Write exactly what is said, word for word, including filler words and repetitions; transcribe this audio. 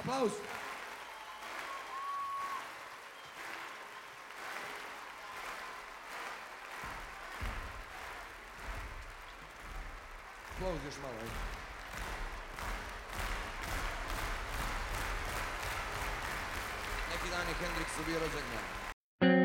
Aplauz. Aplauz još malo, ajde. Neki dan je Hendriksu bio rođendan.